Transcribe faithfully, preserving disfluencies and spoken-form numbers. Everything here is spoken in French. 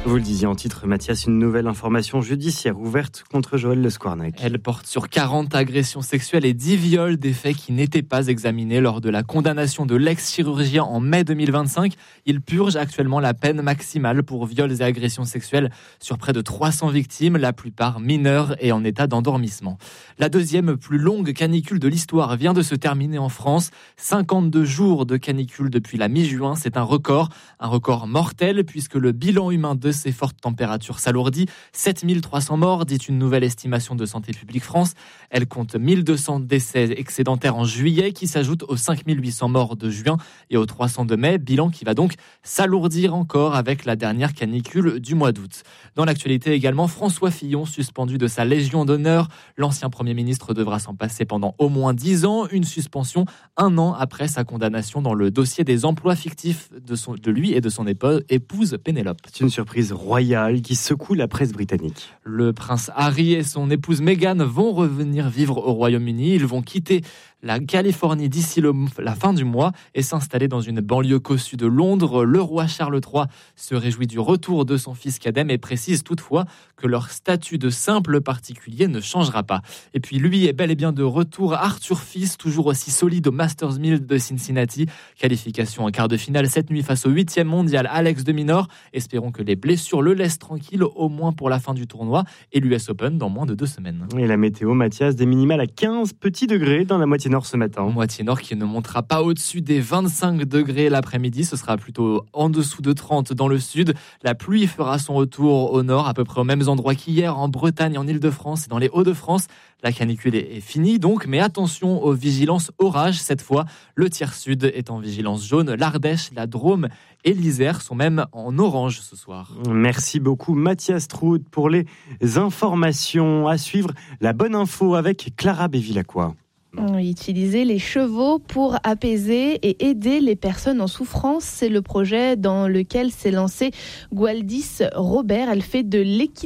Vous le disiez en titre, Mathias, une nouvelle information judiciaire ouverte contre Joël Le Squarnac. Elle porte sur quarante agressions sexuelles et dix viols, des faits qui n'étaient pas examinés lors de la condamnation de l'ex-chirurgien en mai deux mille vingt-cinq. Il purge actuellement la peine maximale pour viols et agressions sexuelles sur près de trois cents victimes, la plupart mineures et en état d'endormissement. La deuxième plus longue canicule de l'histoire vient de se terminer en France. cinquante-deux jours de canicule depuis la mi-juin, c'est un record, un record mortel puisque le bilan humain de ces fortes températures s'alourdit. sept mille trois cents morts, dit une nouvelle estimation de Santé publique France. Elle compte mille deux cents décès excédentaires en juillet qui s'ajoutent aux cinq mille huit cents morts de juin et aux trois cents de mai. Bilan qui va donc s'alourdir encore avec la dernière canicule du mois d'août. Dans l'actualité également, François Fillon suspendu de sa Légion d'honneur. L'ancien Premier ministre devra s'en passer pendant au moins dix ans. Une suspension un an après sa condamnation dans le dossier des emplois fictifs de, son, de lui et de son épouse Pénélope. C'est une surprise royale qui secoue la presse britannique. Le prince Harry et son épouse Meghan vont revenir vivre au Royaume-Uni. Ils vont quitter la Californie d'ici le, la fin du mois et s'installer dans une banlieue cossue de Londres. Le roi Charles trois se réjouit du retour de son fils cadet mais précise toutefois que leur statut de simple particulier ne changera pas. Et puis lui est bel et bien de retour. Arthur Fils, toujours aussi solide au Masters mille de Cincinnati. Qualification en quart de finale cette nuit face au huitième mondial Alex de Minaur. Espérons que les blessures le laissent tranquille au moins pour la fin du tournoi et l'U S Open dans moins de deux semaines. Et la météo, Mathias, des minimales à quinze petits degrés dans la moitié nord ce matin. Moitié nord qui ne montera pas au-dessus des vingt-cinq degrés l'après-midi. Ce sera plutôt en dessous de trente dans le sud. La pluie fera son retour au nord, à peu près aux mêmes endroits qu'hier, en Bretagne, en Île-de-France et dans les Hauts-de-France. La canicule est finie donc, mais attention aux vigilances orage cette fois. Le tiers sud est en vigilance jaune. L'Ardèche, la Drôme et l'Isère sont même en orange ce soir. Merci beaucoup Mathias Trout pour les informations. À suivre, la bonne info avec Clara Bévilacqua. Utiliser les chevaux pour apaiser et aider les personnes en souffrance, c'est le projet dans lequel s'est lancé Gwaldis Robert. Elle fait de l'équitation